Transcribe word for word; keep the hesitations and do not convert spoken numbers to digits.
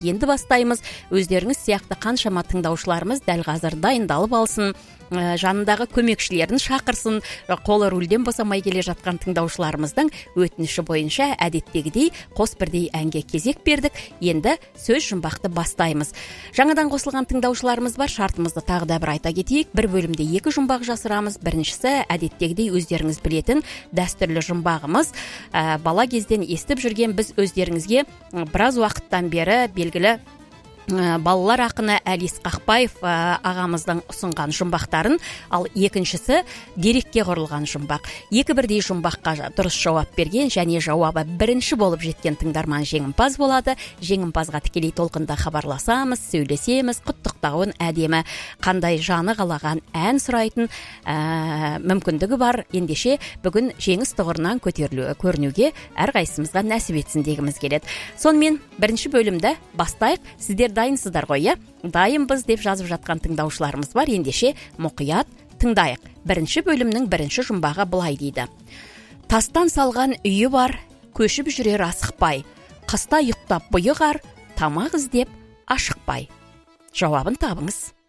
енді бастаймыз. Өздеріңіз сияқты қаншама тыңдаушыларымыз дәл қазір дайындалып алсын, жанындағы көмекшілерін шақырсын. Қолы рульден босамай келе жатқан тыңдаушыларымыздың өтініші бойынша әдеттегідей қос бірдей әнге кезек бердік. Енді сөз жұмбақты бастаймыз. Жаңадан қосылған тыңдаушыларымыз бар, шартымызды тағы да бір айта кетейік. Бір бөлімде екі жұмбақ жасырамыз. Біріншісі әдеттегідей өздеріңіз білетін дәстүрлі жұмбағымыз. Ә, бала кезден естіп жүрген, біз өздеріңізге біраз уақыттан бері белгілі балалар ақыны Әли Исқақбаев ағамыздың ұсынған жұмбақтарын, ал екіншісі дерекке құрылған жұмбақ. Екі бірдей жұмбаққа дұрыс жауап берген және жауабы бірінші болып жеткен тыңдарман жеңімпаз болады. Жеңімпазға тікелей толқында хабарласамыз, сөйлесеміз, құттықтауын әдемі, қандай жаны қалаған ән сұрайтын ә, мүмкіндігі бар. Ендеше бүгін жеңіс тұғырынан көтерілуі көрінуге әрқайсымызға нәсіп етсін дегіміз келеді. Сонымен бірінші бөлімді бастайық. Сіздер дайынсыздар ғой, иә? Дайынбыз деп жазып жатқан тыңдаушыларымыз бар. Ендеше мұқият тыңдайық. Бірінші бөлімнің бірінші жұмбағы былай дейді. Тастан салған үйі бар, көшіп жүрер асықпай. Қыста ұйықтап бұйығар, тамақ іздеп ашықпай. Жауабын табыңыз.